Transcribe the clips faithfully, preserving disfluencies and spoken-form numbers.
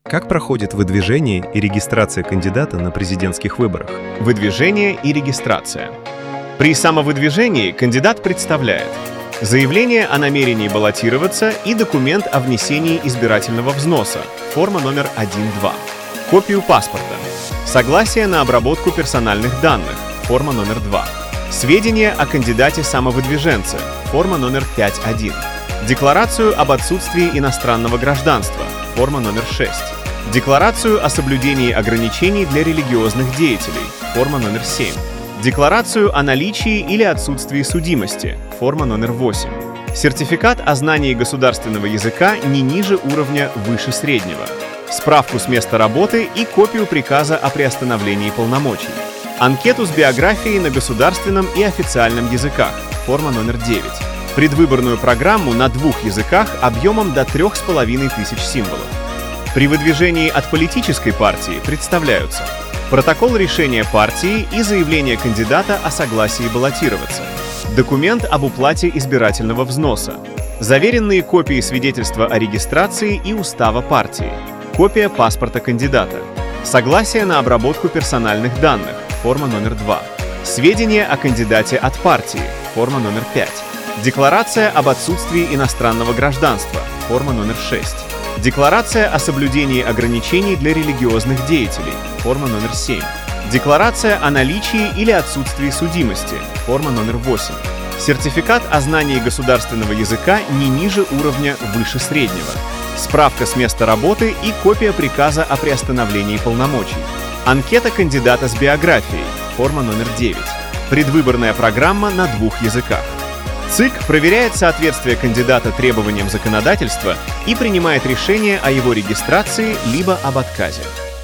Как проходит выдвижение и регистрация кандидата на президентских выборах? Выдвижение и регистрация. При самовыдвижении кандидат представляет заявление о намерении баллотироваться и документ о внесении избирательного взноса, форма номер один-два, копию паспорта, согласие на обработку персональных данных, форма номер два, сведения о кандидате-самовыдвиженце, форма номер пять-один, декларацию об отсутствии иностранного гражданства, форма номер шесть, декларацию о соблюдении ограничений для религиозных деятелей, форма номер семь, декларацию о наличии или отсутствии судимости, форма номер восемь, сертификат о знании государственного языка не ниже уровня выше среднего, справку с места работы и копию приказа о приостановлении полномочий, анкету с биографией на государственном и официальном языках, форма номер девять, предвыборную программу на двух языках объемом до трех с половиной тысяч символов. При выдвижении от политической партии представляются протокол решения партии и заявление кандидата о согласии баллотироваться, документ об уплате избирательного взноса, заверенные копии свидетельства о регистрации и устава партии, копия паспорта кандидата, согласие на обработку персональных данных, форма номер два, сведения о кандидате от партии, форма номер пять, декларация об отсутствии иностранного гражданства, форма номер шесть, декларация о соблюдении ограничений для религиозных деятелей, форма номер семь, декларация о наличии или отсутствии судимости, форма номер восемь, сертификат о знании государственного языка не ниже уровня выше среднего, справка с места работы и копия приказа о приостановлении полномочий, анкета кандидата с биографией, форма номер девять, предвыборная программа на двух языках. ЦИК проверяет соответствие кандидата требованиям законодательства и принимает решение о его регистрации либо об отказе.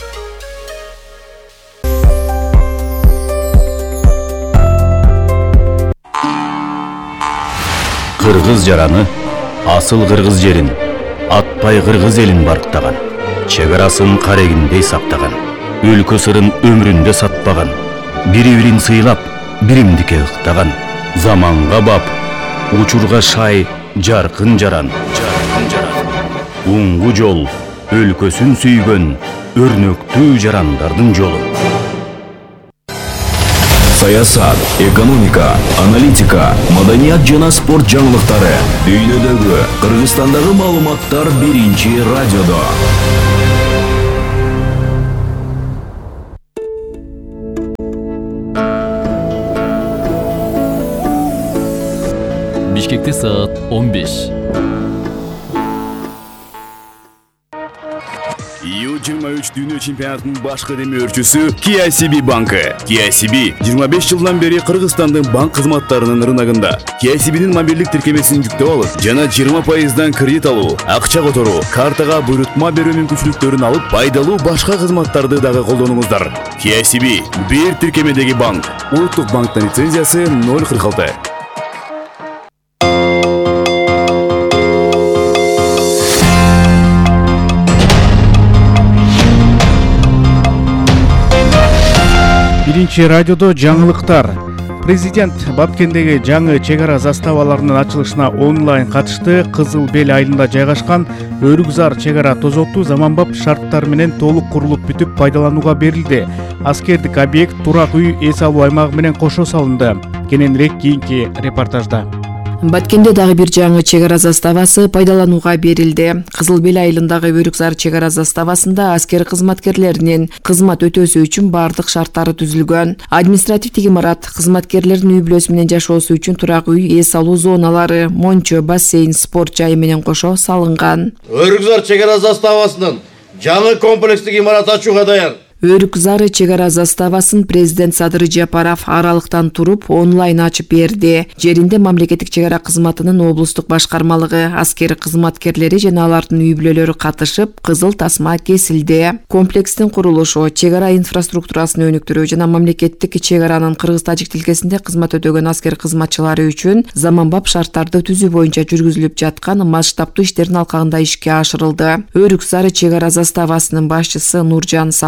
Кыргыз жараны, асыл кыргыз жерин, атпай кыргыз элин барктаган, чегарасын карегиндей сактаган, өлкө сырын өмүрүндө сатпаган, бири-бирин сыйлап, биримдикке ыктаган, заманга бап, учурга шай, жаркын жаран, жаркын жаран. Уңгу жол, өлкөсүн сүйгөн, өрнөктүү жарандардын жолу. Саясат, экономика, аналитика, маданият жана спорт жаңылыктары. Дүйнөдөгү, Кыргызстандагы маалыматтар биринчи радиодо. Бишкекте саат он беш. ю жыйырма үч дүйнө чемпионатынын баш кадеми өрчүсү K I C B банкы. K I C B жыйырма беш жылдан бери Кыргызстандын банк кызматтарынын рыногунда. K I C B'нин мобилдик тиркемесин жүктөп алып, жана жыйырма пайыздан кредит алуу, акча которуу, картага буйрутма берүү мүмкүнчүлүктөрүн алып, пайдалуу башка кызматтарды дагы колдонуңуздар. K I C B бир тиркемедеги банк. Улуттук банктын лицензиясы ноль кырк алты. Биринчи радиодо жаңылыктар. Президент Баткендеги жаңы чегара заставаларынын ачылышына онлайн катышты. Кызыл Бел айылында жайгашкан Өрүкзар чегара тозокту заманбап шарттар менен толук курулуп бүтүп пайдаланууга берилди. Аскердик объект турак үй эс алуу аймагы менен кошо салынды. Кененирээк кийинки репортажда. Баткенде дагы бир жаңы чегара заставасы пайдаланууга берилди. Кызыл Бел айылындагы Өрүкзар чегара заставасында аскер кызматкерлеринин кызмат өтөөсү үчүн бардык шарттары түзүлгөн. Административдик имарат, кызматкерлердин үй бүлөсү менен жашоосу үчүн турак үй, эс алуу зоналары, мончо, бассейн, спорт жайы менен кошо салынган. Өрүкзар чегара заставасынын жаңы комплекстик имарат ачууга даяр. Өрүкзар чегара заставасын президент Садыр Жапаров аралыктан туруп онлайн ачып берди. Жеринде мамлекеттик чегара кызматынын облустук башкармалыгы, аскер кызматкерлери жана алардын үй бүлөлөрү катышып, кызыл тасма кесилди. Комплекстин курулушу, чегара инфраструктурасын өнүктүрүү жана мамлекеттик чегаранын кыргыз-тажик тилкесинде кызмат өтөгөн аскер кызматчылары үчүн заманбап шарттарды түзүү боюнча жүргүзүлүп жаткан масштабтуу иштердин алкагында ишке ашырылды. Өрүкзар чегара заставасынын башчысы Нуржан Сапаров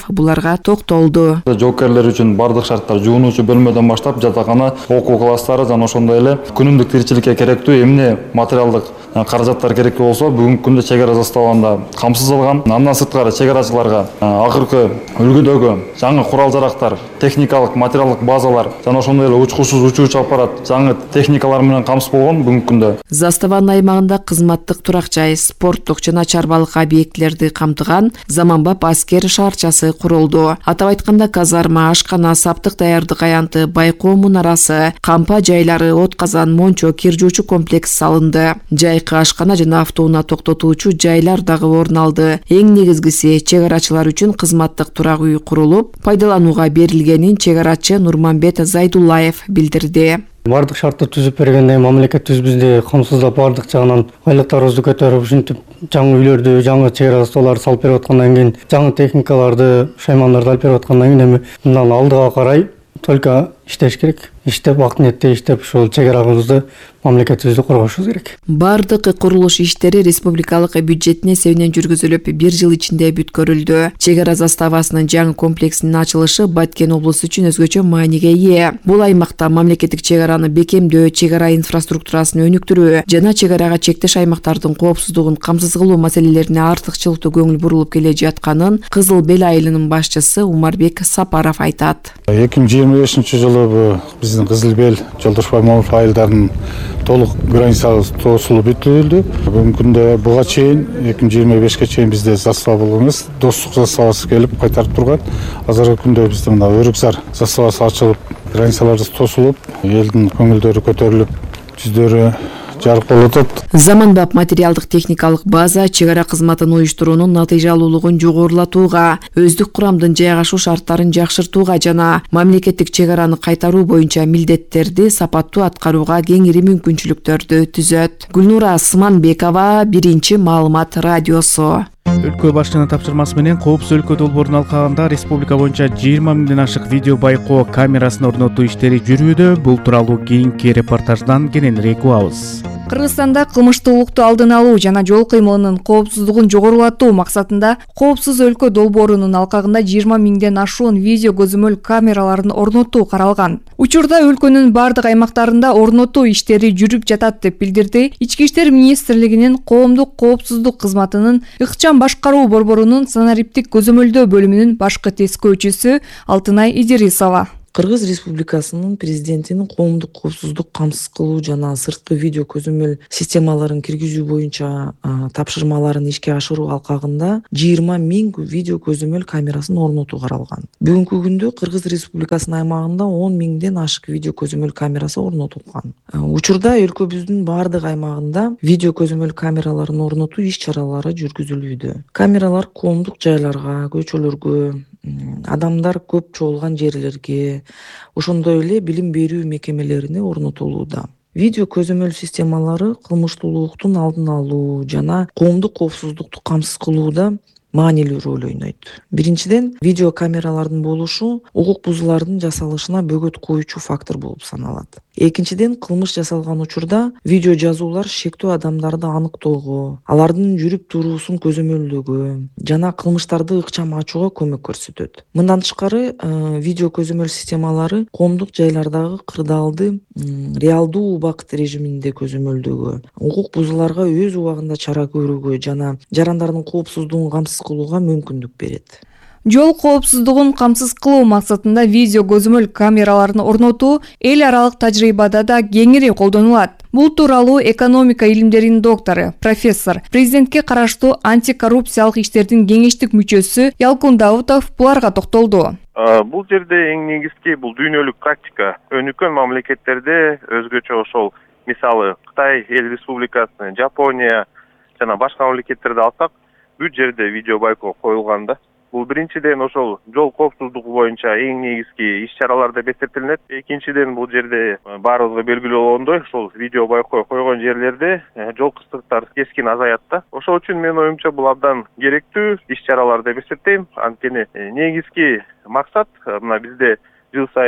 буларга токтолду. Жоокерлер үчүн бардык шарттар жуунуучу бөлмөдөн баштап жатакана, окуу класстары жана ошондой эле күнүмдүк тиричиликке керектүү эмне материалдык каражаттар керек болсо бүгүнкү күндө чек ара заставында камсыздалган. Андан сырткары чек арачыларга акыркы үлгүдөгү жаңы курал жарактар, техникалык, материалдык базалар жана ошондой эле учкучсуз учуучу аппарат, жаңы техникалар менен камсыз болгон бүгүнкү күндө. Заставанын аймагында кызматтык турак жай, спорттук жана чарбалык объектилерди камтыган заманбап аскер шаарчасы курулду. Атап айтканда казарма, ашкана, саптык даярдык аянты, байкоо мунарасы, кампа жайлары, от казан, мончо, кир жуучу комплекс салынды. Жайкы ашкана жана автоунаа токтотуучу жайлар дагы орун алды. Эң негизгиси чек арачылар үчүн кызматтык турак үй курулуп, пайдаланууга берилгенин чек арачы Нурманбет Зайдуллаев билдирди. Бардык шартты түзүп бергенде мамлекет бизди камсыздап бардык жагынан айлыктарыбызды көтөрүп, ушинтип жаңы үйлөрдү, жаңы чек ара заставаларды салып берип аткандан кийин, жаңы техникаларды, шаймандарды алып берип аткандан кийин эми мындан алдыга карай только иштеш керек. Иштеп, вакыт нетте иштеп, ушул чек арабызды, мамлекетибизди коргошубуз керек. Бардык курулуш иштери республикалык бюджеттин эсебинен жүргүзүлүп, бир жыл ичинде бүткөрүлдү. Чек ара заставасынын жаңы комплексинин ачылышы Баткен облусу үчүн өзгөчө мааниге ээ. Бул аймакта мамлекеттик чек араны бекемдөө, чек ара инфраструктурасын өнүктүрүү жана чек арага чектеш аймактардын коопсуздугун камсыз кылуу маселелерине артыкчылыктуу көңүл бурулуп келе жатканын Кызыл Бел айылынын башчысы Умарбек Сапаров айтат. эки миң жыйырма бешинчи жылы биздин Кызыл Бел, Жолдош Баймамов айылдарынын толук границасы тосулуп бүтүлдү. Бүгүнкү күндө буга чейин эки миң жыйырма бешке чейин бизде застава болгонбуз. Достук заставасы келип кайтарып турган. Азыркы күндө биздин мына Өрүкзар заставасы ачылып, границалар тосулуп, элдин көңүлдөрү көтөрүлүп, жүздөрү жарык болуп атат. Заманбап материалдык техникалык база чек ара кызматын уюштуруунун натыйжалуулугун жогорулатууга, өздүк курамдын жайгашуу шарттарын жакшыртууга жана мамлекеттик чек араны кайтаруу боюнча милдеттерди сапаттуу аткарууга кеңири мүмкүнчүлүктөрдү түзөт. Гүлнура Сманбекова, Биринчи маалымат радиосу. Өлкө башчынын тапшырмасы менен Коопсуз өлкө долбоорунун алкагында республика боюнча жыйырма миңден ашык видео байкоо камерасын орнотуу иштери жүрүүдө. Бул тууралуу кийинки репортаждан кененирээк угабыз. Кыргызстанда кылмыштуулукту алдын алуу жана жол кыймылынын коопсуздугун жогорулатуу максатында Коопсуз өлкө долбоорунун алкагында жыйырма миңден ашуун видео көзөмөл камераларын орнотуу каралган. Учурда өлкөнүн бардык аймактарында орнотуу иштери жүрүп жатат деп билдирди Ички иштер министрлигинин коомдук коопсуздук кызматынын ыкчам башкаруу борборунун санариптик көзөмөлдөө бөлүмүнүн башкы тескөөчүсү Алтынай Идирисова. Кыргыз Республикасынын президентинин коомдук коопсуздук камсыз кылуу жана сырткы видео көзөмөл системаларын киргизүү боюнча тапшырмаларын ишке ашыруу алкагында жыйырма миң видео көзөмөл камерасын орнотуу каралган. Бүгүнкү күндө Кыргыз Республикасынын аймагында он миңден ашык видео көзөмөл камерасы орнотулган. Учурда өлкөбүздүн бардык аймагында видео көзөмөл камераларын орнотуу иш-чаралары жүргүзүлүүдө. Камералар коомдук жайларга, көчөлөргө, адамдар көп чогулган жерлерге, ошондой эле билим берүү мекемелерине орнотулууда. Видео көзөмөл системалары кылмыштуулуктун алдын алуу жана коомдук коопсуздукту камсыз кылууда маанилүү роль ойнойт. Биринчиден, видео камералардын болушу укук бузуулардын жасалышына бөгөт коюучу фактор болуп саналат. Экинчиден, кылмыш жасалган учурда видео жазуулар шектүү адамдарды аныктоого, алардын жүрүп туруусун көзөмөлдөгө жана кылмыштарды ыкчам ачууга көмөк көрсөтөт. Мындан тышкары, видео көзөмөл системалары коомдук жайлардагы кырдаалды реалдуу убакыт режиминде көзөмөлдөгө, укук бузууларга өз убагында чара көрүүгө жана жарандардын коопсуздугун камсыз кылууга мүмкүндүк берет. Жол коопсуздугун камсыз кылуу максатында видео көзөмөл камераларын орнотуу эл аралык тажрыйбада да кеңири колдонулат. Бул тууралуу экономика илимдеринин доктору, профессор, президентке караштуу антикоррупциялык иштердин кеңештик мүчөсү Ялкун Даутов буларга токтолду. Бул жерде эң негизги бул дүйнөлүк практика. Өнүккөн мамлекеттерде өзгөчө ошол мисалы Кытай эл республикасы, Жапония жана башка мамлекеттерди алсак, бүт жерде видео байкоо коюлган да. Бул биринчиден ошол жол коопсуздугу боюнча эң негизги иш-чаралар деп эсептелинет. Экинчиден бул жерде баарыбызга белгилүү болгондой, ошол видео байкоо койгон жерлерде жол кырсыктары кескин азаят да. Ошол үчүн менин оюмча бул абдан керектүү иш-чаралар деп эсептейм. Анткени негизги максат мына бизде жыл сайын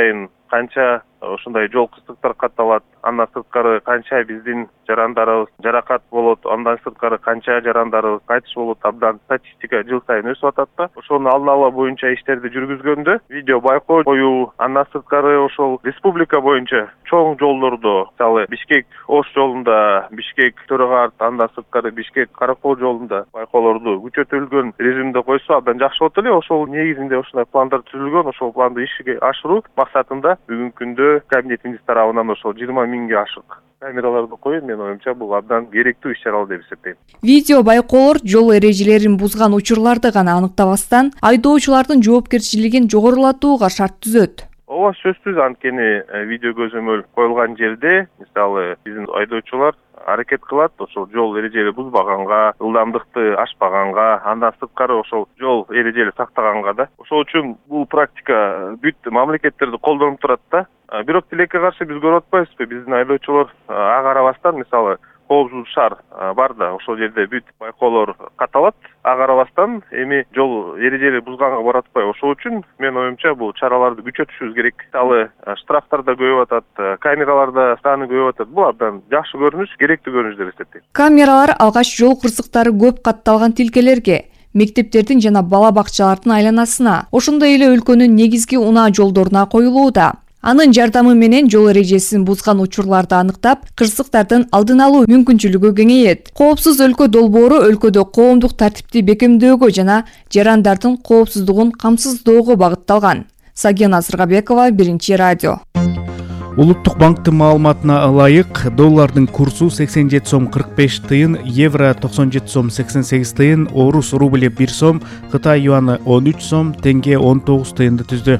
канча ушундай жол кырсыктар катталат, андан сырткары канча биздин жарандарыбыз жаракат болот, андан сырткары канча жарандарыбыз кайтыш болот, абдан статистика жыл сайын өсүп атат да. Ошону алдын ала боюнча иштерди жүргүзгөндө видео байкоо коюу, андан сырткары ошол республика боюнча чоң жолдордо, мисалы Бишкек Ош жолунда, Бишкек Төрөгат, андан сырткары Бишкек Каракол жолунда байкоолорду күчөтүлгөн режимде койсо абдан жакшы болот эле. Ошол негизинде ушундай пландар түзүлгөн, ошол планды ишке ашыруу максатында бүгүнкү күндө кабинет министр тарабынан ошол жыйырма миңге ашык камераларды коюу, менин оюмча бул абдан керектүү иш-чара деп эсептейм. Видео байкоолор жол эрежелерин бузган учурларды гана аныктабастан, айдоочулардын жоопкерчилигин жогорулатууга шарт түзөт. Ооба, сөзсүз, анткени видео көзөмөл коюлган жерде, мисалы биздин айдоочулар аракет кылат, ошол жол эрежелери бузбаганга, ылдамдыкты ашпаганга, андан сырткары ошол жол эрежелери сактаганга да. Ошол үчүн бул практика бүт мамлекеттерде колдонуп турат да. Бирок тилекке каршы биз көрүп атпайбызбы, биздин айдоочулар ага карабастан, мисалы коопсуздук шаар бар да, ошол жерде бүт байкоолор катталат. Ага карабастан эми жол эрежелери бузганга баратпай. Ошол үчүн менин оюмча бул чараларды күчөтүшүбүз керек. Мисалы штрафтар да көбөйүп атат, камераларда саны көбөйүп атат. Бул абдан жакшы көрүнүш, керектүү көрүнүш деп эсептейм. Камералар алгач жол кырсыктары көп катталган тилкелерге, мектептердин жана бала бакчалардын айланасына, ошондой эле өлкөнүн негизги унаа жолдоруна коюлууда. Анын жардамы менен жол эрежесин бузган учурларды аныктап, кырсыктардын алдын алуу мүмкүнчүлүгү кеңейет. Коопсуз өлкө долбоору өлкөдө коомдук тартипти бекемдөөгө жана жарандардын коопсуздугун камсыздоого багытталган. Сагена Сыргабекова, Биринчи радио. Улуттук банктын маалыматына ылайык, доллардын курсу сексен жети сом кырк беш тыйын, евро токсон жети сом сексен сегиз тыйын, орус рубль бир сом, Кытай юаны он үч сом, тенге он тогуз тыйынды түздү.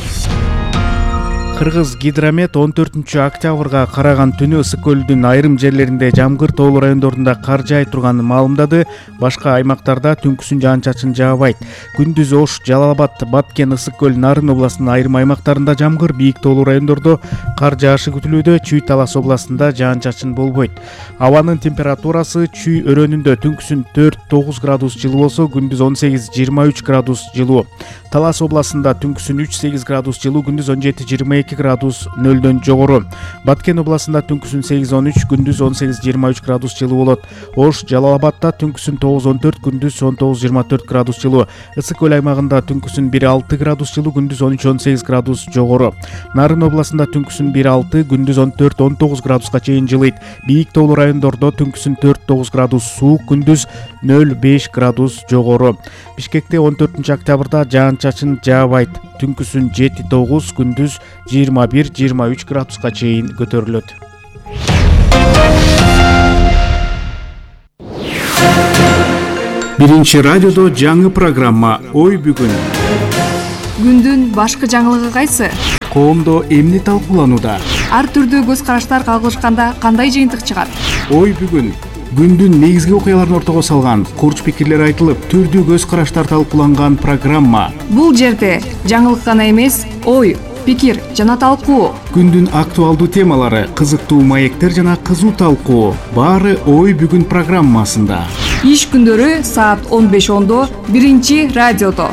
Кыргыз гидромет он төртүнчү октябрга караган түнү ысык көлдүн айрым жерлеринде жамгыр, тоолуу райондорунда кар жаай турганын маалымдады. Башка аймактарда түнкүсүн жаан-чачын жаабайт. Күндүз Ош, Жалал Абад, Баткен, Ысык көл, Нарын областынын айрым аймактарында жамгыр, бийик тоолуу райондордо кар жаашы күтүлүүдө. Чүй Талас областында жаан-чачын болбойт. Абанын температурасы Чүй өрөөнүндө түнкүсүн төрт тогуз градус жылуу болсо, күндүз он сегиз жыйырма үч градус жылуу. Талас областында түнкүсүн үч сегиз градус жылуу, күндүз он жети жыйырма эки градус нөлдөн жогору. Баткен областында түнкүсүн сегиз он үч, күндүз он сегиз жыйырма үч градус жылуу болот. Ош, Жалал Абадта түнкүсүн тогуз он төрт, күндүз он тогуз жыйырма төрт градус жылуу. Ысык көл аймагында түнкүсүн бир алты градус жылуу, күндүз он үч он сегиз градус жогору. Нарын областында түнкүсүн бир алты, күндүз он төрт он тогуз градуска чейин жылыйт. Бийик тоолуу райондордо түнкүсүн төрт тогуз градус суук, күндүз нөл беш градус жогору. Бишкекте он төртүнчү октябрда жаан-чачын жаабайт. Түнкүсүн жети тогуз, күндүз жыйырма бир жыйырма үч градуска чейин көтөрүлөт. Биринчи радиодо жаңы программа Ой бүгүн. Күндүн башкы жаңылыгы кайсы? Коомдо эмне талкууланууда? Ар түрдүү көз караштар кагылышканда кандай жыйынтык чыгат? Ой бүгүн. Күндүн негизги окуяларын ортого салган, курч пикирлер айтылып, түрдүү көз караштар талкууланган программа. Бул жерде жаңылык гана эмес, ой, пикир жана талкуу. Күндүн актуалдуу темалары, кызыктуу маектер жана кызуу талкуу. Баары Ой бүгүн программасында. Иш күндөрү саат он беш ондо Биринчи радиодо.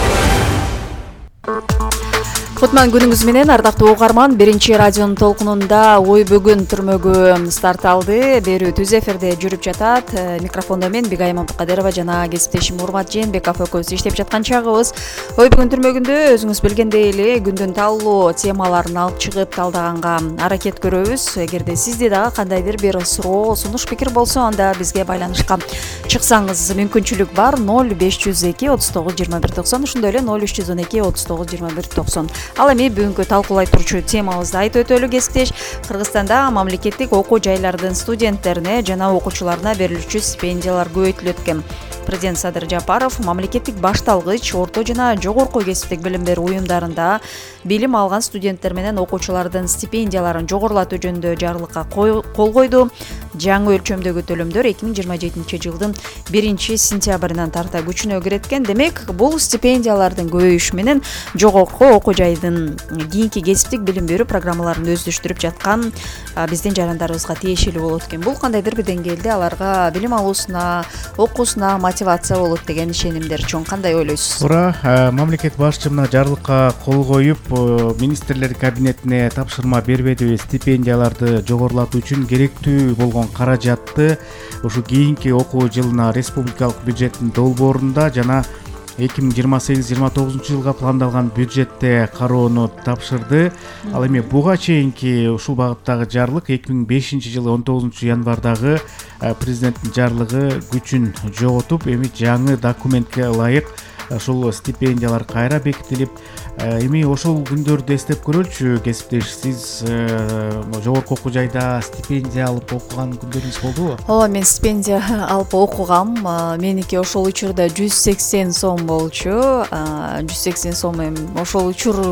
Кутман күнүңүз менен, ардактуу угарман. Биринчи радионун толкунунда Ой бүгүн түрмөгү старт алды. Берүү түз эфирде жүрүп жатат. Микрофондо мен Бигайым Абдыкадырова жана кесиптешим Урмат Жээнбеков экөөбүз иштеп жаткан чагыбыз. Ой бүгүн түрмөгүндө өзүңүз билгендей эле күндүн таалуу темаларын алып чыгып талдаганга аракет көрөбүз. Эгерде сизде дагы кандайдыр бир суроо, сунуш пикир болсо, анда бизге байланышка чыксаңыз мүмкүнчүлүк бар. ноль беш жүз эки отуз тогуз жыйырма бир токсон, ошондой эле ноль үч жүз он эки отуз тогуз жыйырма бир токсон. Ал эми бүгүнкү талкуулай турчу темабызды айтып өтөлү кесиптеш. Кыргызстанда мамлекеттик окуу жайлардын студенттерине жана окуучуларына берилүүчү стипендиялар көбөйтүлөт экен. Президент Садыр Жапаров мамлекеттик башталгыч, орто жана жогорку кесиптик билим берүү уюмдарында билим алган студенттер менен окуучулардын стипендияларын жогорулатуу жөнүндө жарлыкка кол койду. Жаңы өлчөмдөгү төлөмдөр эки миң жыйырма жетинчи жылдын биринчи сентябрынан тарта күчүнө кирет экен. Демек, бул стипендиялардын көбөйүшү менен жогорку окуу жай айдын кийинки кесиптик билим берүү программаларын өздөштүрүп жаткан биздин жарандарыбызга тиешелүү болот экен. Бул кандайдыр бир деңгээлде аларга билим алуусуна, окуусуна мотивация болот деген ишенимдер чоң. Кандай ойлойсуз? Туура, мамлекет башчы мына жарлыкка кол коюп, министрлер кабинетине тапшырма бербеди, стипендияларды жогорулатуу үчүн керектүү болгон каражатты ушу кийинки окуу жылына республикалык бюджеттин долбоорунда жана эки миң жыйырма сегиз жыйырма тогузунчу жылга пландалган бюджетте кароону тапшырды. Ал эми буга чейинки ушул багыттагы жарлык эки миң бешинчи жылы он тогузунчу январдагы президенттин жарлыгы күчүн жоготуп, эми жаңы документке ылайык ушул стипендиялар кайра бекитилип, эми ошол күндөрдү эстеп көрөлүчү. Кесиптеш, сиз жогорку окуу жайда стипендия алып окуган күндөрүңүз болдубу? Ооба, мен стипендия алып окугам. Меники ошол учурда жүз сексен сом болчу. жүз сексен сом эми ошол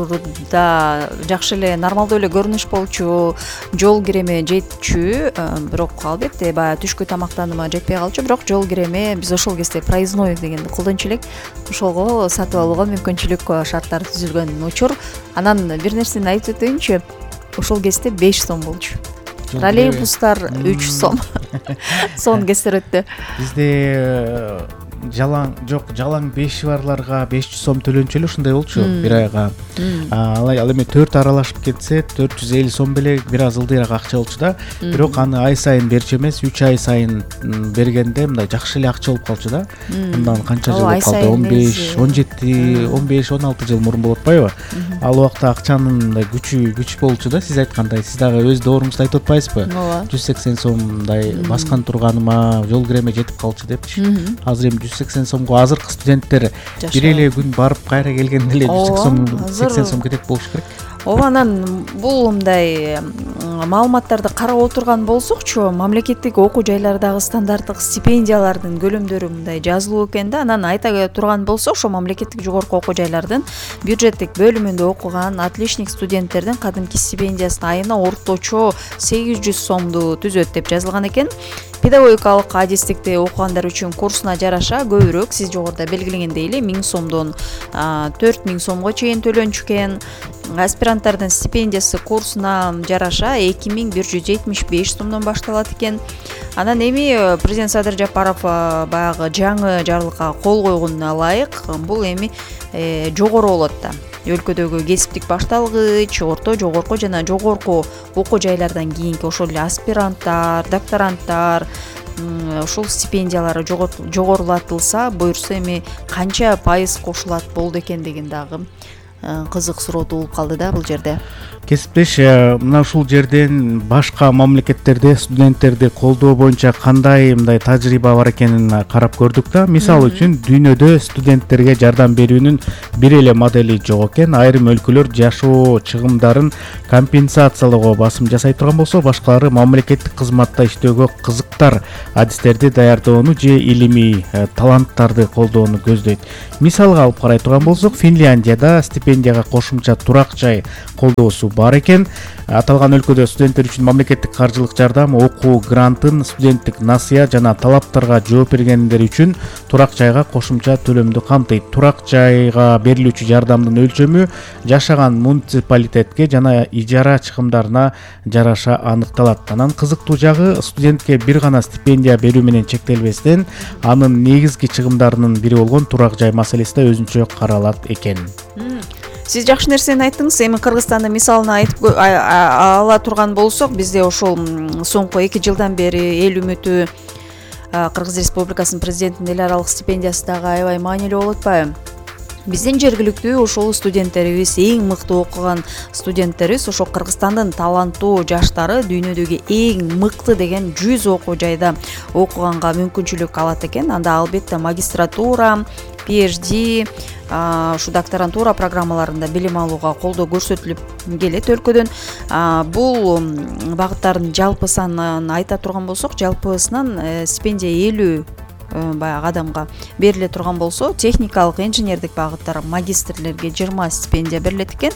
учурда жакшы эле, нормалдуу эле көрүнүш болчу. Жол киреми жетчү, бирок албетте баягы түшкү тамактанууга жетпей калчу, бирок жол киреми биз ошол кезде проездной дегенди колдончу элек. Ошого сатып алууга мүмкүнчүлүк шарттар түзүлгөн учур. Анан бир нерсени айтып өтөйүнчү. Ошол кезде беш сом болчу. Троллейбустар үч сом. Сон кездер өттү. Бизде жалаң жок, жалаң беши барларга беш жүз сом төлөнчү эле, ушундай болчу бир айга. Ал эми төрт аралашып кетсе төрт жүз элүү сом беле бир аз ылдыйраак акча болчу да. Бирок аны ай сайын берчү эмес, үч ай сайын бергенде мындай жакшы эле акча болуп калчу да. Мындан канча жыл болуп калды? он беш, он жети, он беш, он алты жыл мурун болуп атпайбы? Ал убакта акчанын мындай күчү күч болчу да. Сиз айткандай, сиз дагы өз дооруңузда айтып атпайсызбы? жүз сексен сомдай баскан турганыма жол киреми жетип калчу депчи. Азыр эми жүз сексен сомго азыркы студенттер бир эле күн барып кайра келгенде эле жүз сексен сом кетет болуш керек. Ооба, анан бул мындай маалыматтарды карап отурган болсокчу, мамлекеттик окуу жайлардагы стандарттык стипендиялардын көлөмдөрү мындай жазылуу экен да. Анан айта турган болсок, ошо мамлекеттик жогорку окуу жайлардын бюджеттик бөлүмүндө окуган отличник студенттердин кадимки стипендиясын айына орточо сегиз жүз сомду түзөт деп жазылган экен. Педагогикалык адистикти окугандар үчүн курсуна жараша көбүрөөк, сиз жогоруда белгилегендей эле миң сомдон төрт миң сомго чейин төлөнчү экен. Аспиранттардын стипендиясы курсуна жараша эки миң бир жүз жетимиш беш сомдон башталат экен. Анан эми президент Садыр Жапаров баягы жаңы жарлыкка кол койгонуна ылайык бул эми жогору болот да. Өлкөдөгү кесиптик башталгыч, орто, жогорку жана жогорку окуу жайлардан кийинки ошол эле аспиранттар, докторанттар ушул стипендиялары жогорулатылса, буюрса эми канча пайыз кошулат болду экен деген дагы кызык суроо туулуп калды да бул жерде. Кесиптеш, мына ушул жерден башка мамлекеттерде студенттерди колдоо боюнча кандай мындай тажрыйба бар экенин карап көрдүк да. Мисал үчүн дүйнөдө студенттерге жардам берүүнүн бир эле модели жок экен. Айрым өлкөлөр жашоо чыгымдарын компенсациялоого басым жасай турган болсо, башкалары мамлекеттик кызматта иштөөгө кызыктар адистерди даярдоону же илимий таланттарды колдоону көздөйт. Мисалга алып карай турган болсок, Финляндияда стипендияга кошумча турак жай колдоосу бар экен. Аталган өлкөдө студенттер үчүн мамлекеттик каржылык жардам, окуу грантын, студенттик насыя жана талаптарга жооп бергендер үчүн турак жайга кошумча төлөмдү камтыйт. Турак жайга берилүүчү жардамдын өлчөмү жашаган муниципалитетке жана ижара чыгымдарына жараша аныкталат. Анан кызыктуу жагы, студентке бир гана стипендия берүү менен чектелбестен, анын негизги чыгымдарынын бири болгон турак жай маселеси да өзүнчө каралат экен. Сиз жакшы нерсени айттыңыз. Эми Кыргызстандын мисалын айтып ала турган болсок, бизде ошол соңку эки жылдан бери эл үмүтү Кыргыз Республикасынын президентинин эл аралык стипендиясы дагы аябай маанилүү болуп атпайбы? Биздин жергиликтүү ошол студенттерибиз, эң мыкты окуган студенттерибиз, ошо Кыргызстандын таланттуу жаштары дүйнөдөгү эң мыкты деген жүз окуу жайда окуганга мүмкүнчүлүк алат экен. Анда албетте магистратура, пи эйч ди, ушу докторантура программаларында билим алууга колдоо көрсөтүлүп келет өлкөдөн. Бул багыттардын жалпы санын айта турган болсок, жалпысынан стипендия элүү баягы адамга бериле турган болсо, техникалык, инженердик багыттар магистрлерге жыйырма стипендия берилет экен.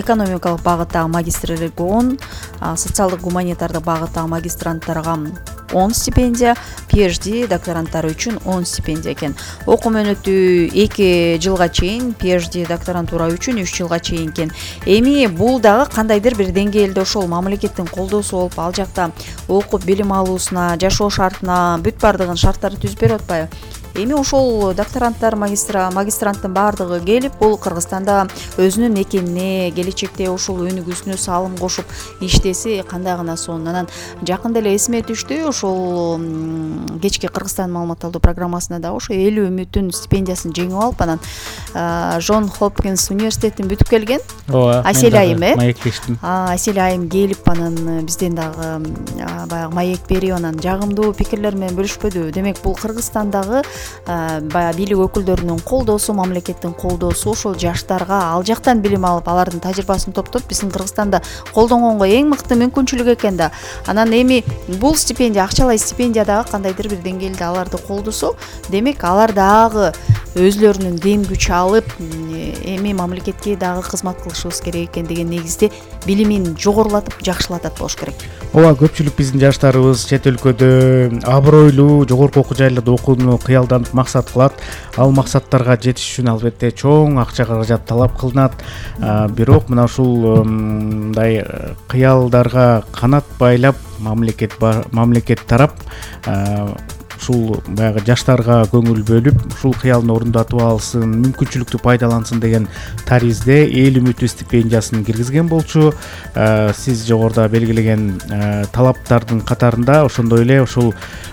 Экономикалык багыттагы магистрлерге он, социалдык гуманитардык багыттагы магистранттарга он стипендия, PhD докторанттар үчүн он стипендия экен. Окуу мөөнөтү эки жылга чейин, PhD докторантура үчүн үч жылга чейин экен. Эми бул дагы кандайдыр бир деңгээлде ошол мамлекеттин колдоосу болуп, ал жакта окуп билим алуусуна, жашоо шартына бүт бардыгын шарттарды түзүп берип атпайбы? Эми ошол докторанттар, магистра, магистранттын баардыгы келип, бул Кыргызстанда өзүнүн экенине, келечекте ошол өнүгүүсүнө салым кошуп иштесе кандай гана сонун. Анан жакында эле эсиме түштү, ошол кечки Кыргызстан маалымат алуу программасына да ошо элүү үмүттүн стипендиясын жеңип алып, анан Джон Хопкинс университетин бүтүп келген. Асель айым, э? Маектештим. Асель айым келип, анан бизден дагы баягы маек берип, анан жагымдуу пикирлер менен бөлүшпөдү. Демек, бул Кыргызстандагы баягы бийлик өкүлдөрүнүн колдоосу, мамлекеттин колдоосу, ошол жаштарга ал жактан билим алып, алардын тажрыйбасын топтоп, биздин Кыргызстанда колдонгонго эң мыкты мүмкүнчүлүк экен да. Анан эми бул стипендия, акчалай стипендия дагы кандайдыр бир деңгээлде аларды колдосо, демек алар дагы өзлөрүнүн дем күч алып, эми мамлекетке дагы кызмат кылышыбыз керек экен деген негизде билимин жогорулатып, жакшылатат болуш керек. Ооба, көпчүлүк биздин жаштарыбыз чет өлкөдө абройлуу жогорку окуу жайларда окууну кыялданып максат кылат. Ал максаттарга жетиш үчүн албетте чоң акча каражат талап кылынат. Бирок мына ушул мындай кыялдарга канат байлап, мамлекет мамлекет тарап ушул баягы жаштарга көңүл бөлүп, ушул кыялын орундатып алсын, мүмкүнчүлүктү пайдалансын деген таризде эл үмүтү стипендиясын киргизген болчу. Сиз жогоруда белгилеген талаптардын катарында ошондой эле ушул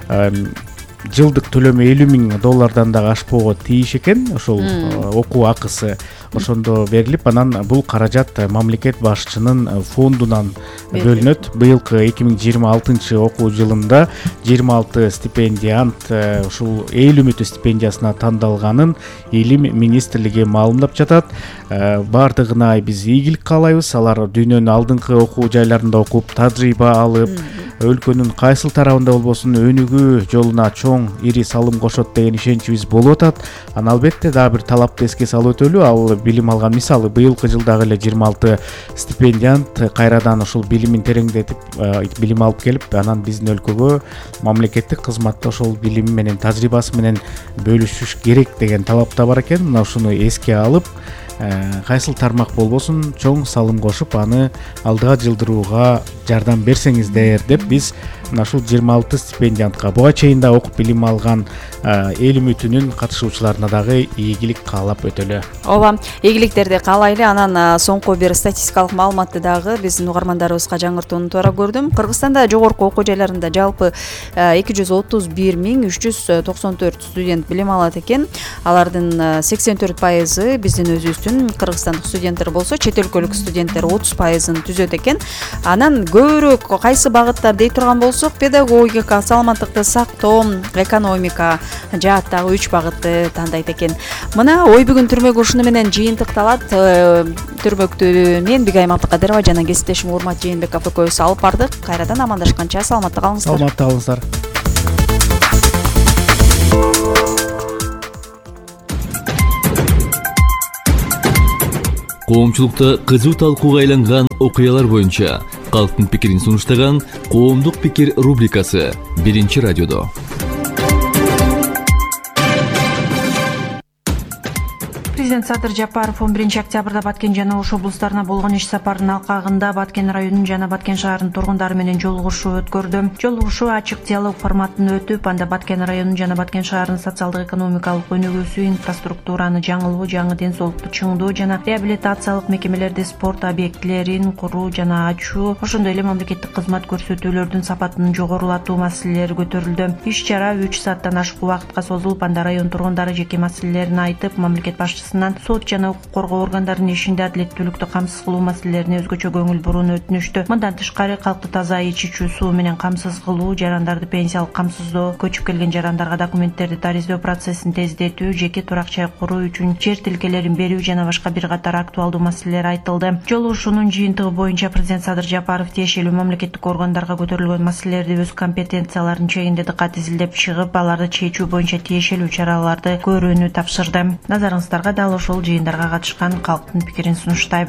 жылдык төлөмү элүү миң доллардан дагы ашпоого тийиш экен. Ошол окуу акысы ошондо берилип, анан бул каражат мамлекет башчынын фондунан бөлүнөт. Быйылкы эки миң жыйырма алтынчы окуу жылында жыйырма алты стипендиант ушул эл үмүтү стипендиясына тандалганын Илим министрлиги маалымдап жатат. Бардыгына биз ийгилик каалайбыз. Алар дүйнөнүн алдыңкы окуу жайларында окуп, тажрыйба алып, өлкөнүн кайсыл тарабында болбосун өнүгүү жолуна чоң ири салым кошот деген ишеничибиз болуп атат. Анан албетте дагы бир талапты эске салып өтөлү. Ал билим алган, мисалы быйылкы жылдагы эле жыйырма алты стипендиант кайрадан ушул билимин тереңдетип билим алып келип, анан биздин өлкөгө мамлекеттик кызматта ошол билими менен, тажрыйбасы менен бөлүшүш керек деген талапта бар экен. Мына ушуну эске алып, кайсыл тармак болбосун чоң салым кошуп, аны алдыга жылдырууга жардам берсеңиздер деп биз мына ушул жыйырма алты стипендиантка, буга чейин да окуп билим алган эл үмүтүнүн катышуучуларына дагы ийгилик каалап өтөлү. Ооба, ийгиликтерди каалайлы. Анан соңку бир статистикалык маалыматты дагы биздин угармандарыбызга жаңыртууну туура көрдүм. Кыргызстанда жогорку окуу жайларында жалпы эки жүз отуз бир миң үч жүз токсон төрт студент билим алат экен. Алардын сексен төрт пайызы биздин өзүбүздүн кыргызстандык студенттер болсо, чет өлкөлүк студенттер отуз пайызын түзөт экен. Анан көбүрөөк кайсы багыттар дей турган болсок, педагогика, саламаттыкты сактоо, экономика жааттагы үч багытты тандайт экен. Мына ой бүгүн түрмөгү ушуну менен жыйынтыкталат. Түрмөктү мен Бигайым Абдыкадырова жана кесиптешим Урмат Жээнбеков экөөбүз алып бардык. Кайрадан амандашканча саламатта калыңыздар. Саламатта калыңыздар. Коомчулукта кызуу талкууга айланган окуялар боюнча калктын пикирин сунуштаган Коомдук пикир рубрикасы биринчи радиодо. Президент Садыр Жапаров он биринчи октябрда Баткен жана Ош облустарына болгон иш сапарынын алкагында Баткен районунун жана Баткен шаарынын тургундары менен жолугушуу өткөрдү. Жолугушуу ачык диалог форматында өтүп, анда Баткен районунун жана Баткен шаарынын социалдык экономикалык өнүгүүсү, инфраструктураны жаңылоо, жаңы ден соолукту чыңдоо жана реабилитациялык мекемелерди, спорт объектилерин куруу жана ачуу, ошондой эле мамлекеттик кызмат көрсөтүүлөрдүн сапатын жогорулатуу маселелери көтөрүлдү. Иш чара үч сааттан ашык убакытка созулуп, анда район тургундары жеке маселелерин айтып, мамлекет башчысынан сот жана укук коргоо органдарынын ишинде адилеттүүлүктү камсыз кылуу маселелерине өзгөчө көңүл бурууну өтүнүштү. Мындан тышкары калкты таза ичүүчү суу менен камсыз кылуу, жарандарды пенсиялык камсыздоо, көчүп келген жарандарга документтерди тариздөө процессин тездетүү, жеке турак жай куруу үчүн жер тилкелерин берүү жана башка бир катар актуалдуу маселелер айтылды. Жолугушуунун жыйынтыгы боюнча президент Садыр Жапаров тиешелүү мамлекеттик органдарга көтөрүлгөн маселелерди өз компетенцияларынын чегинде дыкат изилдеп чыгып, аларды чечүү боюнча тиешелүү чараларды көрүүнү тапшырды. Назарыңыздарга дал ошол жыйындарга катышкан калктын пикирин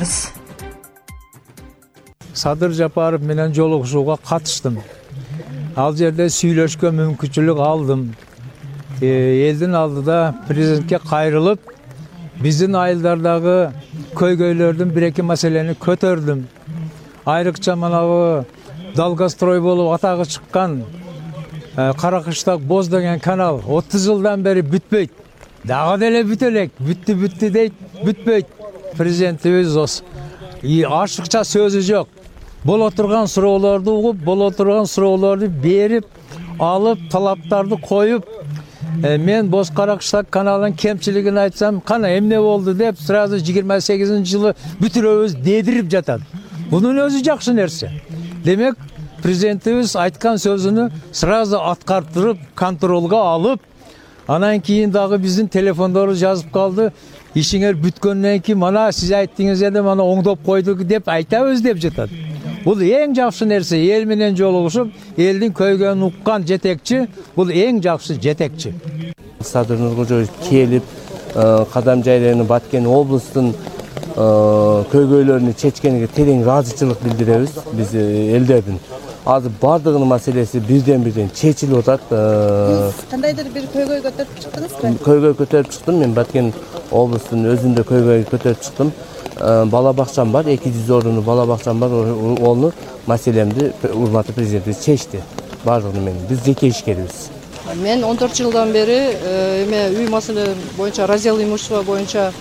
сунуштайбыз. Садыр Жапаров менен жолугушууга катыштым. ал жерде сүйлөшкө мүмкүнчүлүк алдым. Элдин алдыда президентке кайрылып, биздин айылдардагы көйгөйлөрдүн бир эки маселени көтөрдүм. Айрыкча манагы Долгострой болуп атагы чыккан Каракыштак Боз деген канал отуз жылдан бери бүтпөйт. Дагы деле бүтө элек, бүттү бүттү дейт, бүтпөйт. Президентибиз ос. Ашыкча сөзү жок. Боло турган суроолорду угуп, боло турган суроолорду берип, алып, талаптарды коюп, мен Боз Каракыштак каналынын кемчилигин айтсам, кана эмне болду деп, сразу жыйырма сегизинчи жылы бүтүрөбүз дедирип жатат. Бунун өзү жакшы нерсе. Демек, президентибиз айткан сөзүнү сразу аткартырып, контролго алып, анан кийин дагы биздин телефондору жазып калды. Ишиңер бүткөндөн кийин мана сиз айттыңыз эде, мана оңдоп койдук деп айтабыз деп жатат. Бул эң жакшы нерсе. Эл менен жолугушуп, элдин көйгөнүн уккан жетекчи, бул эң жакшы жетекчи. Садыр Нуркожоевич келип, кадам жайланып Баткен облустун көйгөйлөрүнү чечкениге терең ыраазычылык билдиребиз биз элдердин. Азыр бардыгынын маселеси бирден-бирден чечилип атат. Кандайдыр бир көйгөй көтөрүп чыктыңызбы? Көйгөй көтөрүп чыктым. Мен Баткен облустунун өзүндө көйгөй көтөрүп чыктым. Бала бакчам бар, эки жүз орунлуу бала бакчам бар. Onu маселемди урматтуу президентибиз чечти. Бардыгын менен биз жеке ишкерибиз. Мен он төрт жылдан бери эме үй маселе боюнча, раздел имущества боюнча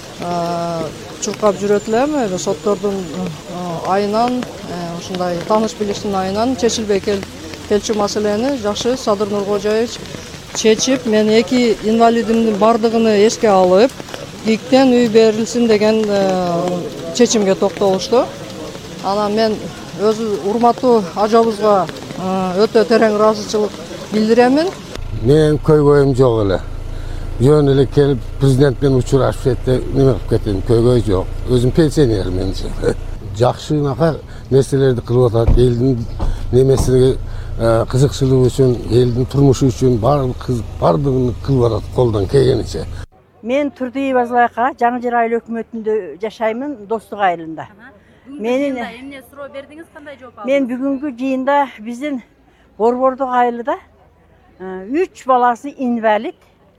чуркап жүрөт элем. Соттордун айынан, ушундай тааныш билиштин айынан чечилбей келчү маселени жакшы Садыр Нуркожоевич чечип, мен эки инвалидимдин бардыгыны эске алып, ийиктен үй берилсин деген чечимге токтолушту. Анан мен өзү урматтуу ажабызга өтө терең ыраазычылык билдиремин. Мен көйгөйүм жок эле. Жөн эле келип президент менен учурашып кетти, неме кылып кетем, көйгөй жок. Өзүм пенсионер менчи. Жакшынака нерселерди кылып атат, элдин немесине кызыкчылыгы үчүн, элдин турмушу үчүн бардыгын кылып атат колдон келгенинче. Мен Турдий Базылайка Жаңы Жер айыл өкмөтүндө жашаймын, Достук айылында. Менин эмне суроо бердиңиз, кандай жооп алдыңыз? Мен бүгүнкү жыйында биздин Борбордук айылда үч баласы инвалид,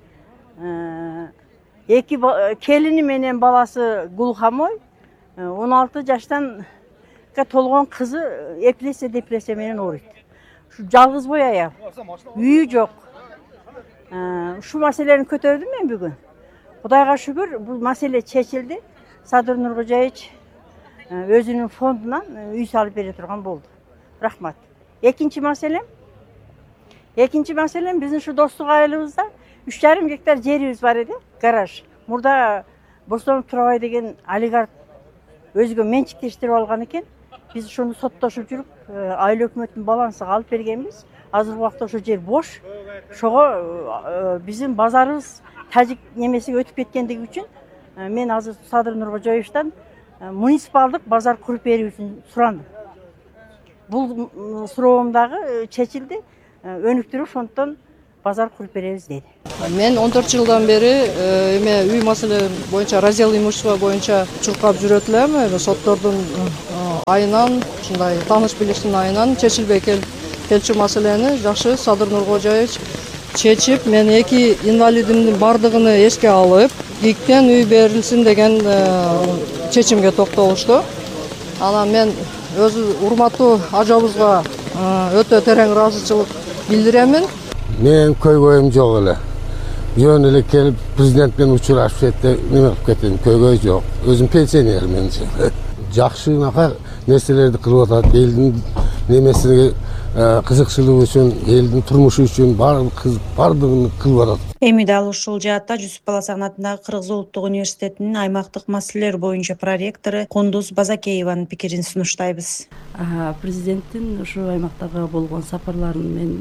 эки келини менен баласы глухомой, он алты жаштан толгон кызы эпилепсия депрессия менен ооруйт. Ушу жалгыз бой аял, үйү жок. Ушу маселени көтөрдүм мен бүгүн. Кудайга шүгүр, бул маселе чечилди. Садыр Нуркожоевич өзүнүн фондунан үй салып бере турган болду. Рахмат. Экинчи маселем, экинчи маселем биздин ушу Достук айылыбызда үч жарым гектар жерибиз бар эди, гараж. Мурда Бостонов Турабай деген олигарх өзгө менчиктештирип алган экен. Биз ошону соттошуп жүрүп, айыл өкмөтүнүн балансына алып бергенбиз. Азыркы убакта ошо жер бош. Ошого биздин базарыбыз тажик немесиге өтүп кеткендиги үчүн мен азыр Садыр Нуркожоевичтен муниципалдык базар куруп берүү үчүн сурандым. Бул суроом дагы чечилди. Өнүктүрүп, ошондон базар куруп беребиз деди. Мен он төрт жылдан бери эме үй маселе боюнча, раздел имущества боюнча чуркап жүрөт элем. Соттордун айынан, ушундай тааныш билиштин айынан чечилбей келчү маселени жакшы Садыр Нуркожоевич чечип, мен эки инвалидимдин бардыгыны эске алып, ийиктен үй берилсин деген чечимге токтолушту. Анан мен өзү урматтуу ажабызга өтө терең ыраазычылык билдиремин. Мен көйгөйүм жок эле. Жөн эле келип президент менен учурашып кетти, неме кылып кетем, көйгөй жок. Өзүм пенсионер менчи. Жакшынака нерселерди кылып атат, элдин немесине кызыкчылыгы үчүн, элдин турмушу үчүн бардыгын кылып атат. Эми дал ушул жаатта Жусуп Баласагын атындагы Кыргыз улуттук университетинин аймактык маселелер боюнча проректору Кундуз Базакееванын пикирин сунуштайбыз. Президенттин ушу аймактагы болгон сапарларын мен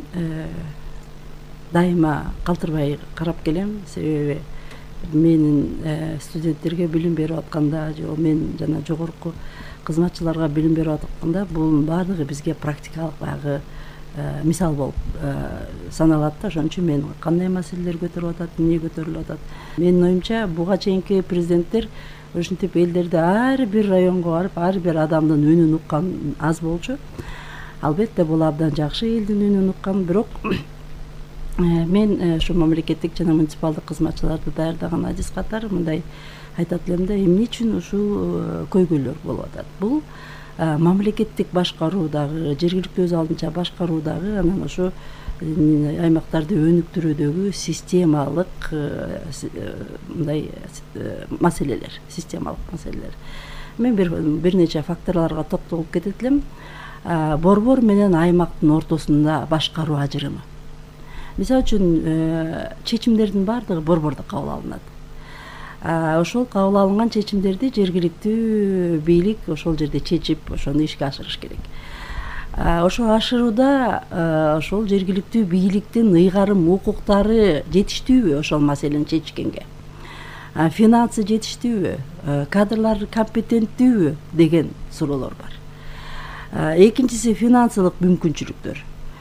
дайыма калтырбай карап келем. Себеби менин студенттерге билим берип атканда, же мен жана жогорку кызматчыларга билим берип атканда, бул баардыгы бизге практикалык багы мисал болуп саналат да. Ошон үчүн мен кандай маселелер көтөрүп атат, эмне көтөрүлүп атат. Менин оюмча буга чейинки президенттер ушинтип элдерди ар бир районго барып, ар бир адамдын үнүн уккан аз болчу. албетте бул абдан жакшы элдин үнүн уккан. Бирок мен ушу мамлекеттик жана муниципалдык кызматчыларды даярдаган адис катары мындай айтат элем да, эмне үчүн ушул көйгөйлөр болуп атат? Бул мамлекеттик башкаруудагы, жергиликтүү өз алдынча башкаруудагы, анан ошо аймактарды өнүктүрүүдөгү системалык мындай маселелер, системалык маселелер. Мен бир бир нече факторлорго токтолуп кетет элем. Борбор менен аймактын ортосунда башкаруу ажырымы. Мисалы үчүн чечимдердин баардыгы борбордо кабыл алынат. Ошол кабыл алынган чечимдерди жергиликтүү бийлик ошол жерде чечип, ошону ишке ашырыш керек. Ошо ашырууда ошол жергиликтүү бийликтин ыйгарым укуктары жетиштүүбү ошол маселени чечкенге? Финансы жетиштүүбү? Кадрлар компетенттүүбү деген суроолор бар. Экинчиси финансылык мүмкүнчүлүктөр.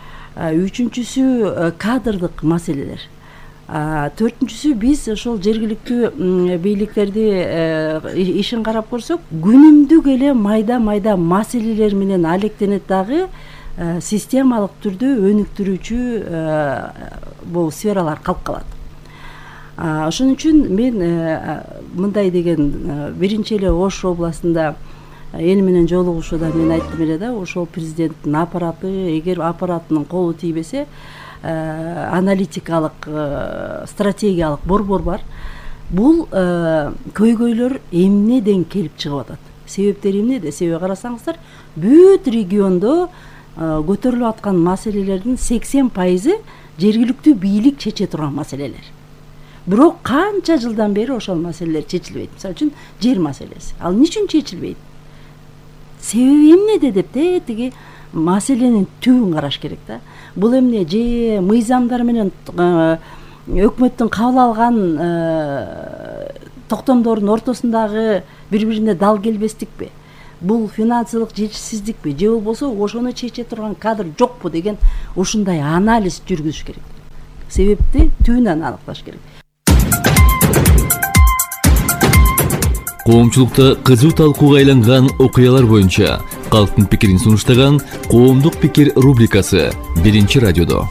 Үчүнчүсү кадрдык маселелер. Төртүнчүсү биз ошол жергиликтүү бийликтерди ишин карап көрсөк, күнүмдүк эле майда-майда маселелер менен алектенет дагы системалык түрдө өнүктүрүүчү бул сфералар калып калат. Ошон үчүн мен мындай деген биринчи эле Ош областында эл менен жолугушууда мен айттым эле да, ошол президенттин аппараты, эгер аппаратынын колу тийбесе, аналитикалык, стратегиялык борбор бар. Бул көйгөйлөр эмнеден келип чыгып атат? Себептери эмнеде? Себеби карасаңыздар, бүт региондо көтөрүлүп аткан маселелердин сексен пайызы жергиликтүү бийлик чече турган маселелер. Бирок канча жылдан бери ошол маселелер чечилбейт. Мисалы үчүн жер маселеси. Ал эмне үчүн чечилбейт? Себеби эмнеде деп те тиги маселенин түбүн караш керек да. Бул эмне же мыйзамдар менен өкмөттүн кабыл алган токтомдордун ортосундагы бири-бирине дал келбестикпи? Бул финансылык жетишсиздикпи? Же болбосо ошону чече турган кадр жокпу деген ушундай анализ жүргүзүш керек. Себепти түбүнөн аныкташ керек. Коомчулукта кызуу талкууга айланган окуялар боюнча калктын пикирин сунуштаган Коомдук пикир рубрикасы биринчи радиодо.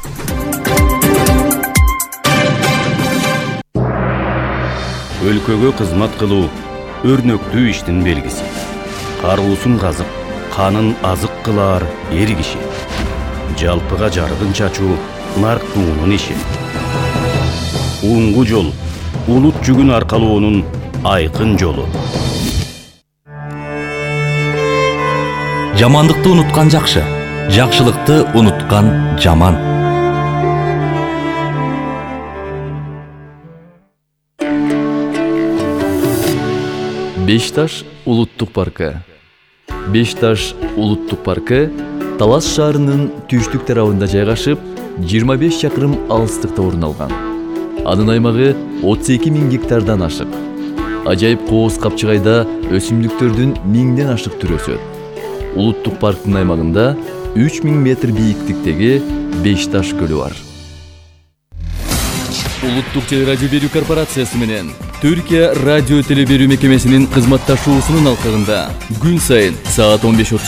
Өлкөгө кызмат кылуу өрнөктүү иштин белгиси. Каруусун казып, канын азык кылаар эр киши. Жалпыга жарыгын чачуу нарктуунун иши. Уңгу жол, улут жүгүн аркалоонун айкын жолу. Жамандыкты унуткан жакшы, жакшылыкты унуткан жаман. Бешташ улуттук паркы. Бешташ улуттук паркы Талас шаарынын түштүк тарабында жайгашып, жыйырма беш чакырым алыстыкта орун алган. Анын аймагы отуз эки миң гектардан ашык. Ажайып кооз капчыгайда өсүмдүктөрдүн миңден ашык түрү өсөт. Улуттук парктын аймагында үч миң метр бийиктиктеги Бешташ көлү бар. Улуттук телерадио берүү корпорациясы менен Түркия радио теле берүү мекемесинин кызматташуусунун алкагында күн сайын саат он беш